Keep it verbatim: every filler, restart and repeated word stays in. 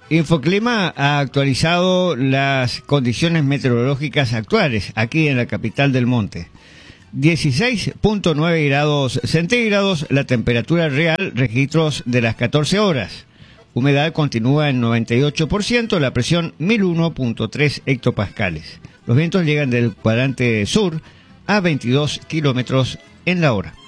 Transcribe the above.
Infoclima ha actualizado las condiciones meteorológicas actuales aquí en la capital del monte. dieciséis punto nueve grados centígrados, la temperatura real, registros de las catorce horas. Humedad continúa en noventa y ocho por ciento, la presión mil uno punto tres hectopascales. Los vientos llegan del cuadrante sur a veintidós kilómetros en la hora.